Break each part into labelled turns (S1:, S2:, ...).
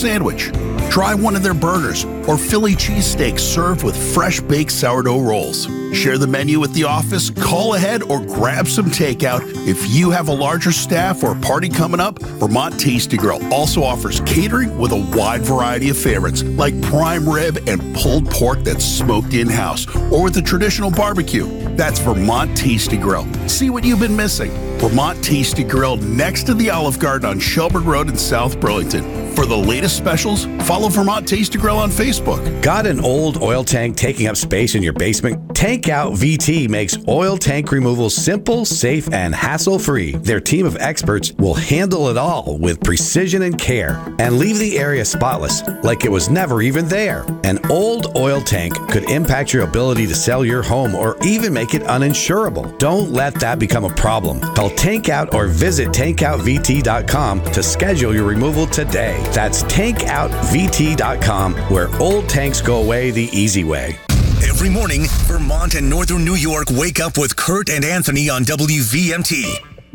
S1: sandwich. Try one of their burgers or Philly cheesesteaks served with fresh baked sourdough rolls. Share the menu with the office, call ahead, or grab some takeout. If you have a larger staff or a party coming up, Vermont Tasty Grill also offers catering with a wide variety of favorites like prime rib and pulled pork that's smoked in-house or with a traditional barbecue. That's Vermont Tasty Grill. See what you've been missing. Vermont Tasty Grill next to the Olive Garden on Shelburne Road in South Burlington. For the latest specials, follow Vermont Tasty Grill on Facebook.
S2: Got an old oil tank taking up space in your basement? Tank Out VT makes oil tank removal simple, safe, and hassle-free. Their team of experts will handle it all with precision and care and leave the area spotless like it was never even there. An old oil tank could impact your ability to sell your home or even make it uninsurable. Don't let that become a problem. Call Tank Out or visit tankoutvt.com to schedule your removal today. That's tankoutvt.com, where old tanks go away the easy way.
S3: Every morning, Vermont and Northern New York wake up with Kurt and Anthony on WVMT.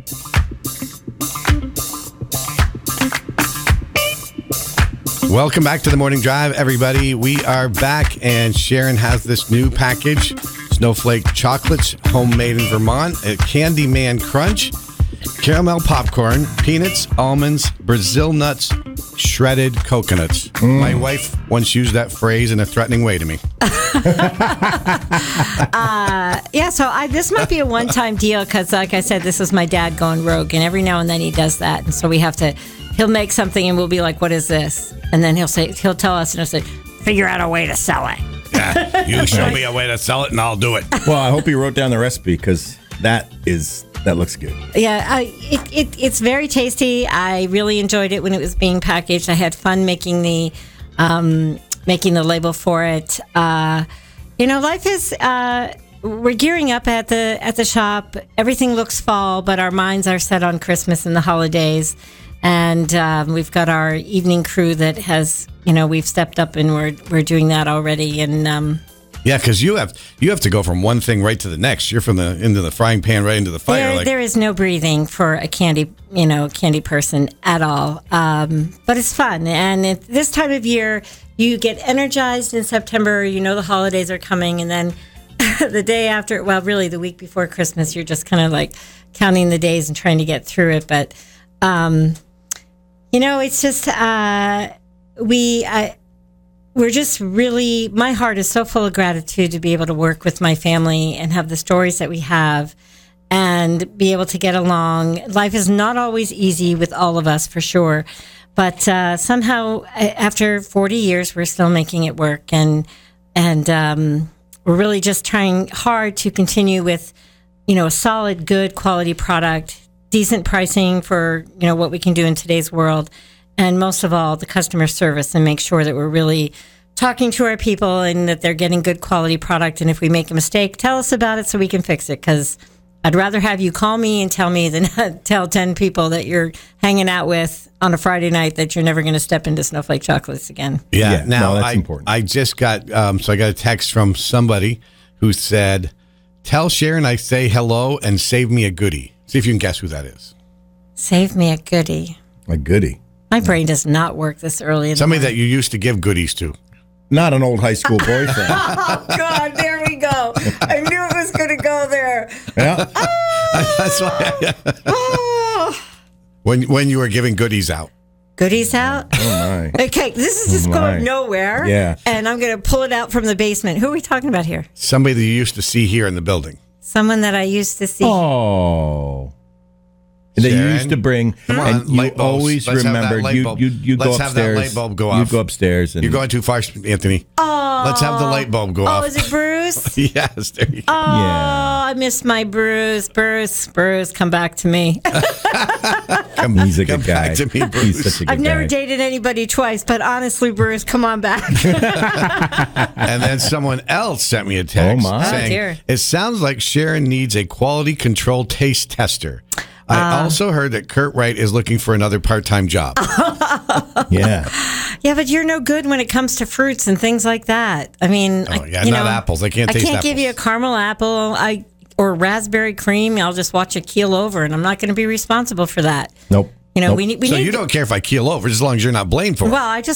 S4: Welcome back to the Morning Drive, everybody. We are back, and Sharon has this new package, Snowflake Chocolates, homemade in Vermont, a Candyman Crunch, caramel popcorn, peanuts, almonds, Brazil nuts, shredded coconuts. My wife once used that phrase in a threatening way to me.
S5: This might be a one-time deal because, like I said, this is my dad going rogue, and every now and then he does that, and so he'll make something, and we'll be like, "What is this?" And then he'll tell us, and he'll say, "Figure out a way to sell it."
S4: Yeah, you show me a way to sell it, and I'll do it.
S6: Well, I hope he wrote down the recipe because that looks good.
S5: Yeah, it's very tasty. I really enjoyed it when it was being packaged. I had fun making the label for it. Life is. We're gearing up at the shop. Everything looks fall, but our minds are set on Christmas and the holidays. And we've got our evening crew that has, we've stepped up and we're doing that already. And
S4: yeah, because you have to go from one thing right to the next. You're into the frying pan right into the fire.
S5: There is no breathing for a candy person at all. But it's fun, and this time of year you get energized in September. The holidays are coming, and then the day after, well, really the week before Christmas, you're just kind of like counting the days and trying to get through it. But it's just we're just really, my heart is so full of gratitude to be able to work with my family and have the stories that we have and be able to get along. Life is not always easy with all of us, for sure. But somehow, after 40 years, we're still making it work. And we're really just trying hard to continue with, a solid, good quality product, decent pricing for, what we can do in today's world. And most of all, the customer service, and make sure that we're really talking to our people and that they're getting good quality product. And if we make a mistake, tell us about it so we can fix it. Because I'd rather have you call me and tell me than tell 10 people that you're hanging out with on a Friday night that you're never going to step into Snowflake Chocolates again.
S4: Yeah, now
S6: that's important.
S4: I just got, I got a text from somebody who said, "Tell Sharon I say hello and save me a goodie." See if you can guess who that is.
S5: Save me a goodie.
S6: A goodie.
S5: My brain does not work this early in
S4: Somebody
S5: the
S4: that you used to give goodies to.
S6: Not an old high school boyfriend.
S5: Oh, God, there we go. I knew it was going to go there.
S6: Yeah.
S4: That's why. When you were giving goodies out.
S5: Goodies out?
S6: Oh, my.
S5: Okay, this is just going nowhere.
S6: Yeah.
S5: And I'm going to pull it out from the basement. Who are we talking about here?
S4: Somebody that you used to see here in the building.
S5: Someone that I used to see.
S6: Oh. That you used to bring, and you always remembered. You go upstairs.
S4: Let's have that light bulb go off.
S6: You go upstairs. And
S4: you're going too far, Anthony.
S5: Oh.
S4: Let's have the light bulb go off.
S5: Oh, is it Bruce?
S4: Yes, there you go.
S5: Oh,
S6: Yeah.
S5: I miss my Bruce. Bruce, come back to me.
S6: He's a good guy.
S4: Back to me, Bruce.
S6: He's such a good
S5: I've never
S6: guy.
S5: dated anybody twice, but honestly, Bruce, come on back.
S4: And then someone else sent me a text
S6: Oh, my.
S4: saying,
S5: dear.
S4: "It sounds like Sharon needs a quality control taste tester. I also heard that Kurt Wright is looking for another part-time job."
S6: Yeah.
S5: Yeah, but you're no good when it comes to fruits and things like that. I mean,
S4: Not apples. I can't taste apples.
S5: I can't give you a caramel apple or raspberry cream. I'll just watch it keel over, and I'm not going to be responsible for that.
S6: Nope.
S5: We
S4: So
S5: need
S4: you don't care if I keel over, as long as you're not blamed for it.
S5: Well, I just